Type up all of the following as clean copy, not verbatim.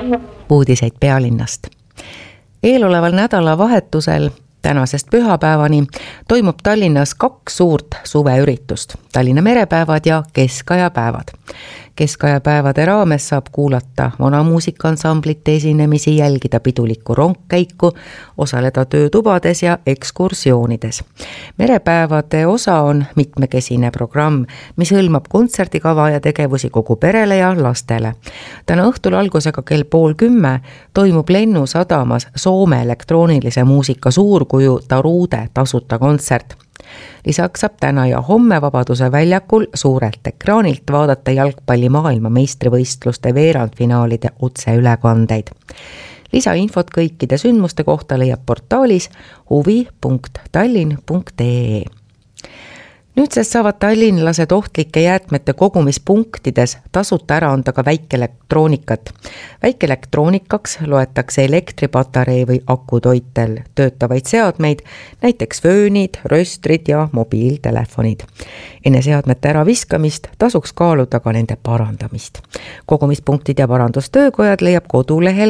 Uudiseid pealinnast. Eeloleval nädalavahetusel tänasest pühapäevani toimub Tallinnas 2 suurt suveüritust, Tallinna merepäevad ja keskajapäevad. Keskajapäevade raames saab kuulata vanamuusikaansamblite esinemisi, jälgida pidulikku rongkäiku, osaleda töötubades ja ekskursioonides. Merepäevade osa on mitmekesine programm, mis hõlmab kontserdikava ja tegevusi kogu perele ja lastele. Täna õhtul algusega kell 9:30 toimub Lennusadamas Soome elektroonilise muusika suurkuju Tarude tasuta kontsert. Lisaks saab täna ja homme Vabaduse väljakul suurelt ekraanilt vaadata jalgpalli maailmameistrivõistluste veerandfinaalide otseülekandeid. Lisainfot kõikide sündmuste kohta leiab portaalis huvi.tallinn.ee. Nüüdsest saavad tallinlased ohtlike jäätmete kogumispunktides tasuta ära anda ka väikeelektroonikat. Väikeelektroonikaks loetakse elektripatarei või akutoitel töötavaid seadmeid, näiteks föönid, röstrid ja mobiiltelefonid. Enne seadmete äraviskamist tasuks kaaluda ka nende parandamist. Kogumispunktid ja parandustöökojad leiab kodulehel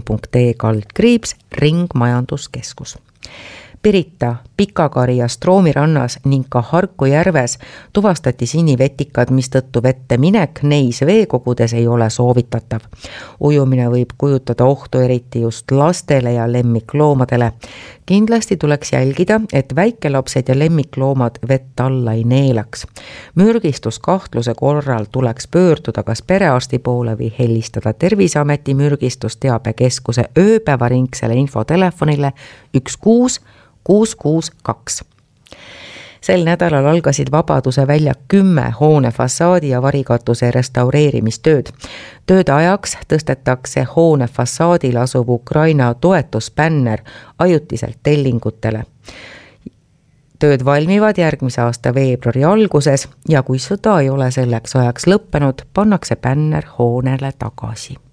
tallinn.ee/ringmajanduskeskus. Pirita, Pikakari ja Stroomi rannas ning ka Harku järves tuvastati sinivetikad, mistõttu vette minek neis veekogudes ei ole soovitatav. Ujumine võib kujutada ohtu eriti just lastele ja lemmikloomadele. Kindlasti tuleks jälgida, et väikelapsed ja lemmikloomad vett alla ei neelaks. Mürgistuskahtluse korral tuleks pöörduda kas perearsti poole või helistada Terviseameti mürgistusteabekeskuse ööpäevaringsele infotelefonile 16662. Sel nädalal algasid Vabaduse välja 10 hoone fassaadi ja varikatuse restaureerimistööd. Tööde ajaks tõstetakse hoone fassaadil asuv Ukraina toetusbänner ajutiselt tellingutele. Tööd valmivad järgmise aasta veebruari alguses ja kui sõda ei ole selleks ajaks lõppenud, pannakse bänner hoonele tagasi.